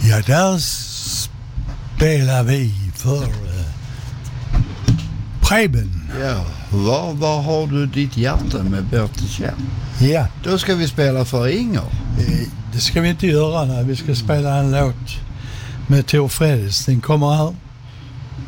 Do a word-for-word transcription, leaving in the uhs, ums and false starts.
Ja, där spelar vi för uh, Preben. Ja, var, var har du ditt hjärta med Bertil Kjell? Ja. Då ska vi spela för Inger. Eh, det ska vi inte göra när vi ska spela en låt med Tor Fredis. Den kommer här.